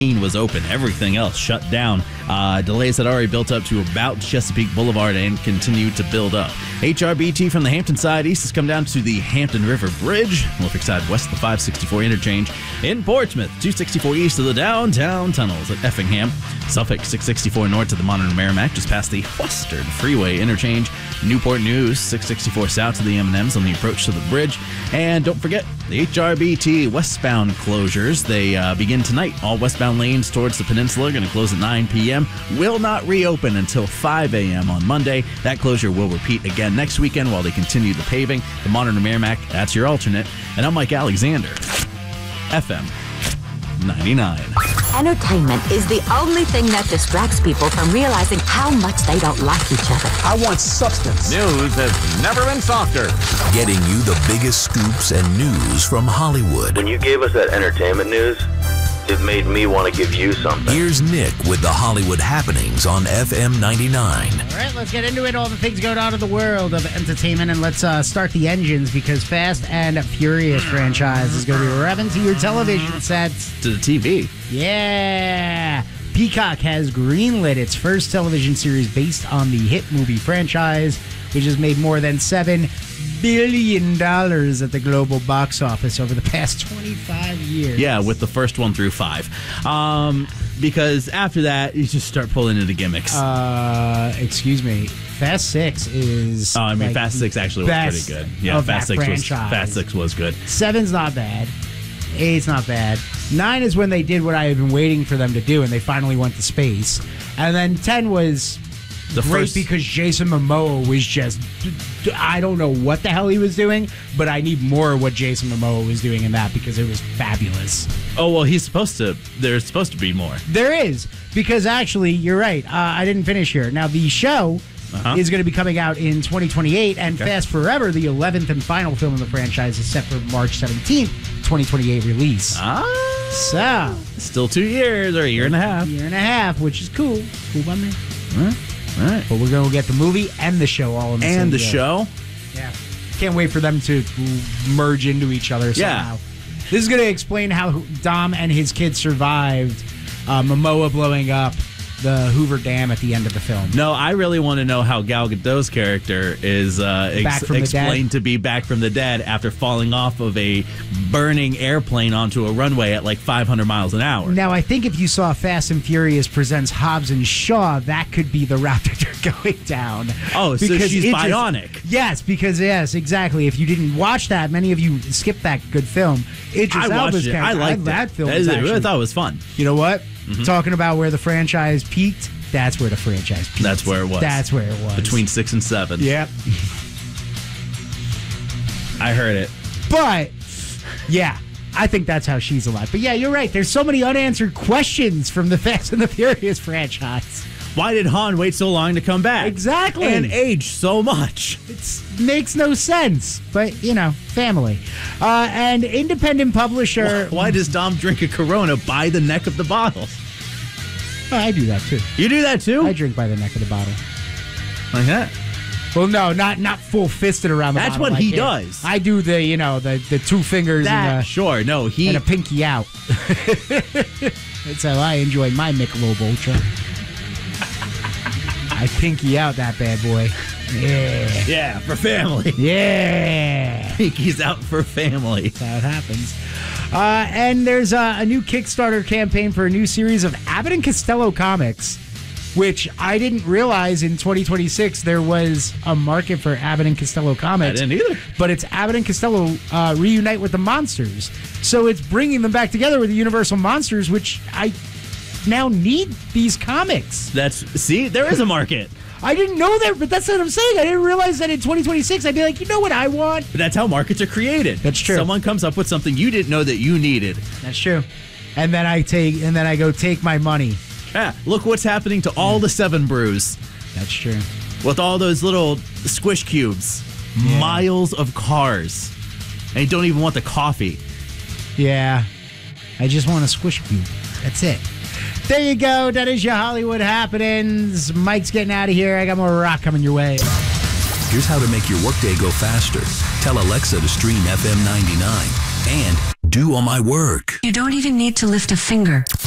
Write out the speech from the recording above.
was open. Everything else shut down. Delays had already built up to about Chesapeake Boulevard and continue to build up. HRBT from the Hampton side east has come down to the Hampton River Bridge. Norfolk side west of the 564 interchange. In Portsmouth, 264 east of the downtown tunnels at Effingham. Suffolk, 664 north to the modern Merrimack, just past the Western Freeway interchange. Newport News, 664 south to the M&Ms on the approach to the bridge. And don't forget, the HRBT westbound closures. They begin tonight. All westbound lanes towards the peninsula are going to close at 9 p.m. Will not reopen until 5 a.m. on Monday. That closure will repeat again next weekend while they continue the paving. The modern Merrimack, that's your alternate. And I'm Mike Alexander, FM 99. Entertainment is the only thing that distracts people from realizing how much they don't like each other. I want substance. News has never been softer. Getting you the biggest scoops and news from Hollywood. When you gave us that entertainment news, it made me want to give you something. Here's Nick with the Hollywood happenings on FM 99. All right, let's get into it. All the things going on in the world of entertainment. And let's start the engines because Fast and Furious franchise is going to be revving to your television sets. To the TV. Yeah. Peacock has greenlit its first television series based on the hit movie franchise, which has made more than $7 billion at the global box office over the past 25 years. Yeah, with the first 1 through 5. Because after that, you just start pulling into gimmicks. Excuse me. Fast 6 is... Oh, I mean, Fast 6 actually was pretty good. Yeah, Fast 6 was good. 7's not bad. 8's not bad. 9 is when they did what I had been waiting for them to do, and they finally went to space. And then 10 was... great because Jason Momoa was just... I don't know what the hell he was doing, but I need more of what Jason Momoa was doing in that because it was fabulous. Oh, well, there's supposed to be more. There is, because actually, you're right. I didn't finish here. Now, the show is going to be coming out in 2028, and Fast Forever, the 11th and final film in the franchise, is set for March 17th, 2028 release. So... still 2 years, or a year and a half. Year and a half, which is cool. Cool by me. All right. But we're going to get the movie and the show all in the same And the day. show? Yeah. Can't wait for them to merge into each other somehow. Yeah. This is going to explain how Dom and his kids survived Momoa blowing up the Hoover Dam at the end of the film. No, I really want to know how Gal Gadot's character is explained to be back from the dead after falling off of a burning airplane onto a runway at like 500 miles an hour. Now, I think if you saw Fast and Furious presents Hobbs and Shaw, that could be the route that they're going down. Oh, so she's bionic. Yes, exactly. If you didn't watch that, many of you skipped that good film. I watched it. I liked that film. I thought it was fun. You know what? Talking about where the franchise peaked, that's where the franchise peaked. That's where it was. That's where it was. Between 6 and 7. Yep. I heard it. But, yeah, I think that's how she's alive. But yeah, you're right. There's so many unanswered questions from the Fast and the Furious franchise. Why did Han wait so long to come back? Exactly. And age so much. It makes no sense. But, you know, family. And independent publisher... Why does Dom drink a Corona by the neck of the bottle? Oh, I do that, too. You do that, too? I drink by the neck of the bottle. Like that? Well, no, not full-fisted around the That's bottle. what he does. I do the 2 fingers sure, no, and a pinky out. That's how I enjoy my Michelob Ultra. I pinky out that bad boy. Yeah. Yeah, for family. Yeah. Pinky's out for family. That's how it happens. And there's a new Kickstarter campaign for a new series of Abbott and Costello comics, which I didn't realize in 2026 there was a market for Abbott and Costello comics. I didn't either. But it's Abbott and Costello reunite with the monsters. So it's bringing them back together with the Universal Monsters, which I now need these comics. See, there is a market. I didn't know that, but that's what I'm saying. I didn't realize that in 2026 I'd be like, you know what I want? But that's how markets are created. That's true. Someone comes up with something you didn't know that you needed. That's true. And then I go take my money. Yeah, look what's happening to all the 7 brews. That's true. With all those little squish cubes. Yeah. Miles of cars. And you don't even want the coffee. Yeah. I just want a squish cube. That's it. There you go. That is your Hollywood happenings. Mike's getting out of here. I got more rock coming your way. Here's how to make your workday go faster. Tell Alexa to stream FM 99 and do all my work. You don't even need to lift a finger.